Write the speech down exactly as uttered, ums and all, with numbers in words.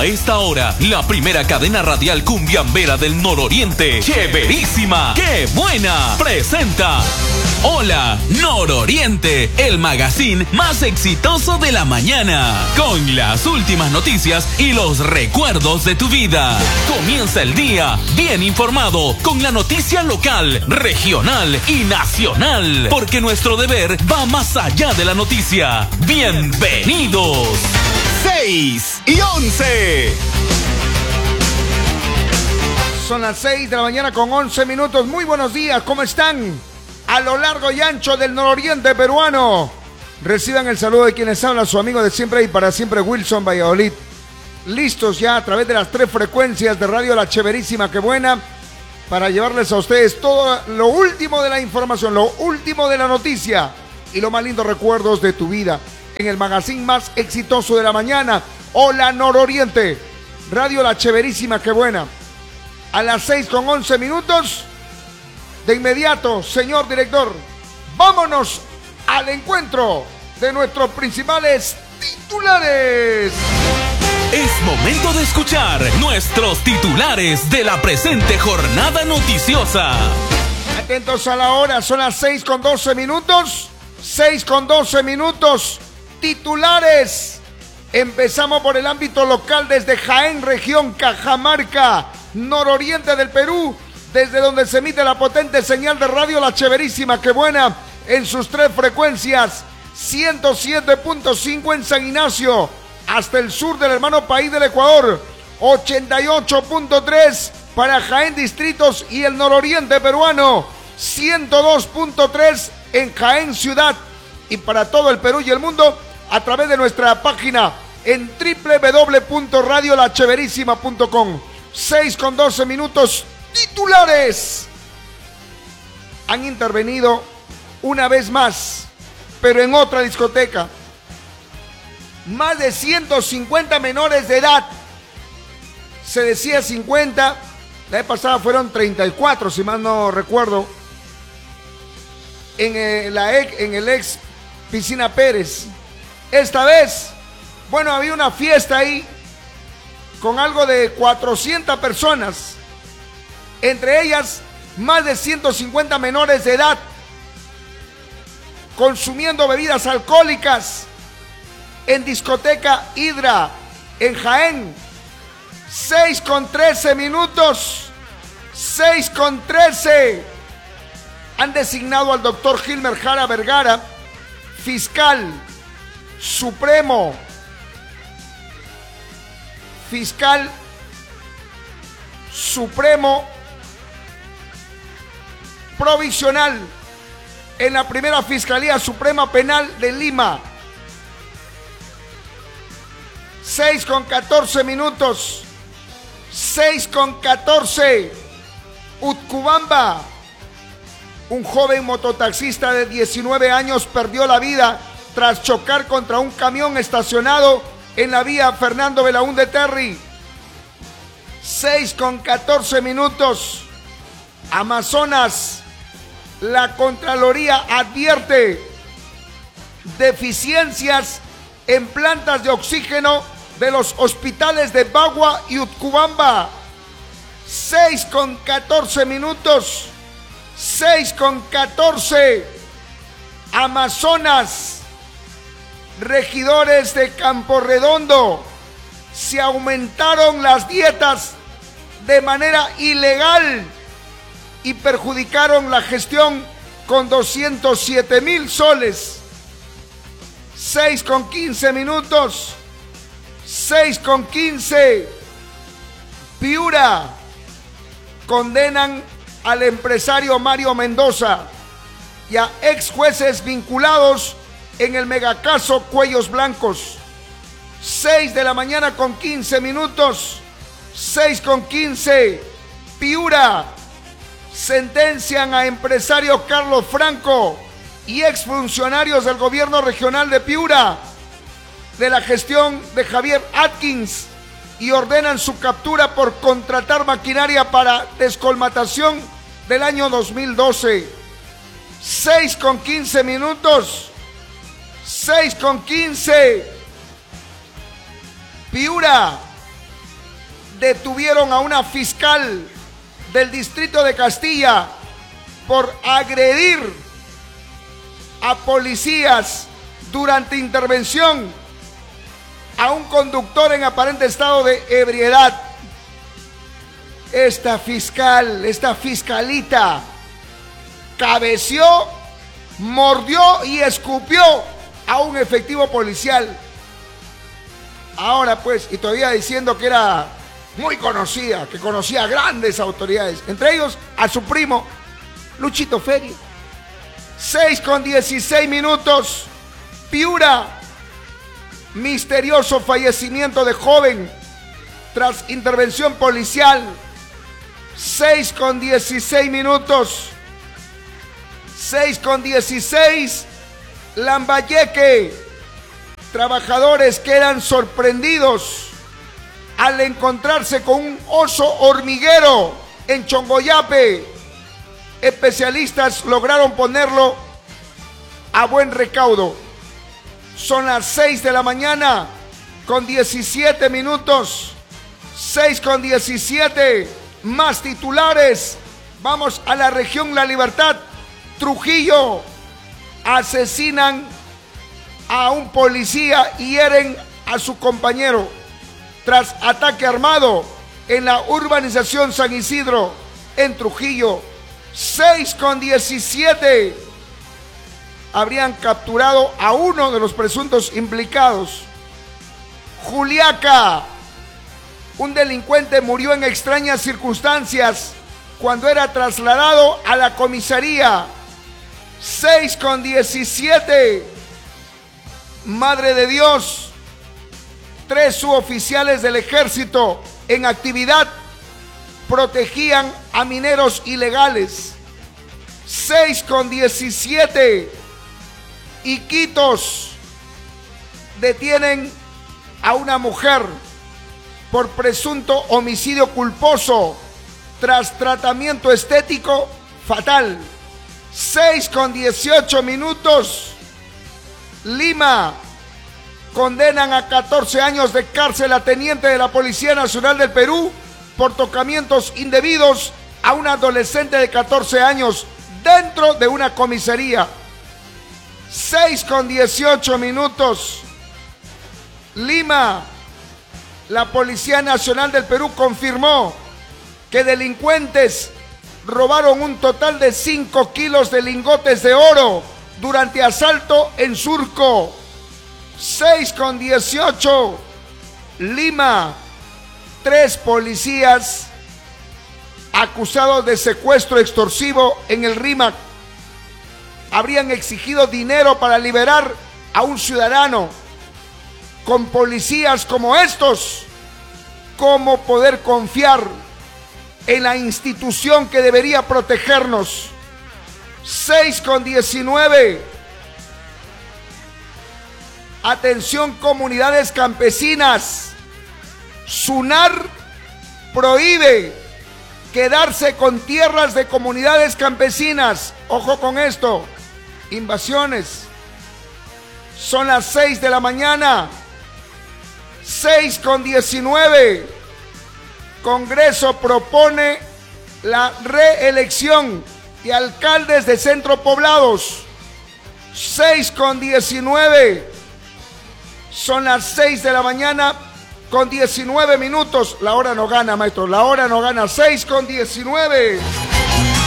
A esta hora, la primera cadena radial cumbiambera del nororiente, Chéverísima, ¡qué buena! Presenta Hola Nororiente, el magazine más exitoso de la mañana, con las últimas noticias y los recuerdos de tu vida. Comienza el día bien informado con la noticia local, regional y nacional, porque nuestro deber va más allá de la noticia. ¡Bienvenidos! seis y once. Son las seis de la mañana con once minutos. Muy buenos días, ¿cómo están? A lo largo y ancho del nororiente peruano. Reciban el saludo de quienes habla, su amigo de siempre y para siempre, Wilson Valladolid. Listos ya a través de las tres frecuencias de radio La Chéverísima, qué buena, para llevarles a ustedes todo lo último de la información, lo último de la noticia y los más lindos recuerdos de tu vida. En el magazine más exitoso de la mañana, Hola Nororiente, radio La Chéverísima, qué buena. A las seis con once minutos, de inmediato, señor director, vámonos al encuentro de nuestros principales titulares. Es momento de escuchar nuestros titulares de la presente jornada noticiosa. Atentos a la hora, son las seis con doce minutos, seis con doce minutos. Titulares. Empezamos por el ámbito local desde Jaén, región Cajamarca, nororiente del Perú, desde donde se emite la potente señal de radio La Chéverísima, qué buena, en sus tres frecuencias, ciento siete punto cinco en San Ignacio, hasta el sur del hermano país del Ecuador, ochenta y ocho punto tres para Jaén Distritos y el nororiente peruano, ciento dos punto tres en Jaén Ciudad, y para todo el Perú y el mundo, a través de nuestra página en doble u doble u doble u punto radio la chéverísima punto com. seis con doce minutos, titulares. Han intervenido una vez más, pero en otra discoteca. Más de ciento cincuenta menores de edad. Se decía cincuenta, la vez pasada fueron treinta y cuatro, si mal no recuerdo. En el, la, en el ex Piscina Pérez. Esta vez, bueno, había una fiesta ahí con algo de cuatrocientas personas, entre ellas más de ciento cincuenta menores de edad, consumiendo bebidas alcohólicas en discoteca Hidra, en Jaén. seis con trece minutos, seis con trece. Han designado al doctor Gilmer Jara Vergara, fiscal supremo, fiscal supremo provisional en la primera Fiscalía Suprema Penal de Lima. seis con catorce minutos, seis con catorce. Utcubamba, un joven mototaxista de diecinueve años perdió la vida tras chocar contra un camión estacionado en la vía Fernando Belaúnde Terry. seis con catorce minutos. Amazonas, la Contraloría advierte deficiencias en plantas de oxígeno de los hospitales de Bagua y Utcubamba. seis con catorce minutos. seis con catorce. Amazonas, regidores de Campo Redondo, se aumentaron las dietas de manera ilegal y perjudicaron la gestión con doscientos siete mil soles. seis con quince minutos, seis con quince. Piura, condenan al empresario Mario Mendoza y a ex jueces vinculados en el megacaso Cuellos Blancos. seis de la mañana con quince minutos, seis con quince. Piura, sentencian a empresario Carlos Franco y exfuncionarios del gobierno regional de Piura de la gestión de Javier Atkins y ordenan su captura por contratar maquinaria para descolmatación del año dos mil doce. seis con quince minutos, seis con quince. Piura, detuvieron a una fiscal del distrito de Castilla por agredir a policías durante intervención a un conductor en aparente estado de ebriedad. Esta fiscal, esta fiscalita, cabeció, mordió y escupió a un efectivo policial. Ahora pues, y todavía diciendo que era muy conocida, que conocía a grandes autoridades, entre ellos a su primo, Luchito Ferio. seis con dieciséis minutos, Piura, misterioso fallecimiento de joven tras intervención policial. seis con dieciséis minutos, seis con dieciséis, Lambayeque, trabajadores quedan sorprendidos al encontrarse con un oso hormiguero en Chongoyape. Especialistas lograron ponerlo a buen recaudo. Son las seis de la mañana con diecisiete minutos. seis con diecisiete. Más titulares. Vamos a la región La Libertad. Trujillo. Asesinan a un policía y hieren a su compañero tras ataque armado en la urbanización San Isidro, en Trujillo. seis con diecisiete. Habrían capturado a uno de los presuntos implicados. Juliaca. Un delincuente murió en extrañas circunstancias cuando era trasladado a la comisaría. seis con diecisiete. Madre de Dios. Tres suboficiales del ejército en actividad protegían a mineros ilegales. seis con diecisiete. Iquitos. Detienen a una mujer por presunto homicidio culposo tras tratamiento estético fatal. seis con dieciocho minutos. Lima. Condenan a catorce años de cárcel a teniente de la Policía Nacional del Perú por tocamientos indebidos a un adolescente de catorce años dentro de una comisaría. seis con dieciocho minutos. Lima. La Policía Nacional del Perú confirmó que delincuentes robaron un total de cinco kilos de lingotes de oro durante asalto en Surco. seis con dieciocho. Lima. Tres policías acusados de secuestro extorsivo en el RIMAC habrían exigido dinero para liberar a un ciudadano. Con policías como estos, ¿cómo poder confiar en la institución que debería protegernos? seis con diecinueve. Atención, comunidades campesinas. SUNAR prohíbe quedarse con tierras de comunidades campesinas. Ojo con esto. Invasiones. Son las seis de la mañana. seis con diecinueve. Congreso propone la reelección de alcaldes de centro poblados. seis con diecinueve. Son las seis de la mañana con diecinueve minutos. La hora no gana, maestro. La hora no gana. seis con diecinueve.